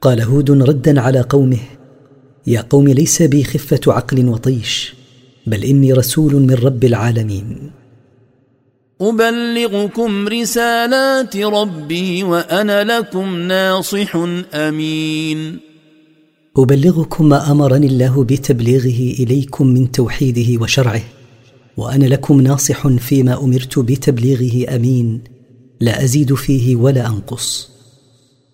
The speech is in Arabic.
قال هود ردا على قومه: يا قوم، ليس بي خفة عقل وطيش، بل إني رسول من رب العالمين. أبلغكم رسالات ربي وأنا لكم ناصح أمين. أبلغكم ما أمرني الله بتبليغه إليكم من توحيده وشرعه، وأنا لكم ناصح فيما أمرت بتبليغه أمين، لا أزيد فيه ولا أنقص.